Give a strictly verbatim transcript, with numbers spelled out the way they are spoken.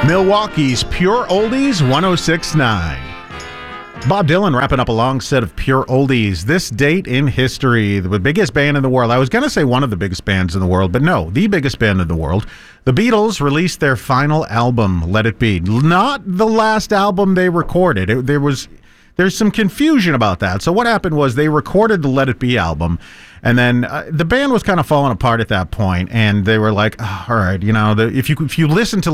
Milwaukee's Pure Oldies one oh six point nine. Bob Dylan wrapping up a long set of Pure Oldies. This date in history, the biggest band in the world. I was going to say one of the biggest bands in the world, but no, the biggest band in the world. The Beatles released their final album, Let It Be. Not the last album they recorded. It, there was... There's some confusion about that. So what happened was they recorded the Let It Be album, and then uh, the band was kind of falling apart at that point, and they were like, oh, all right, you know, the, if you if you listen to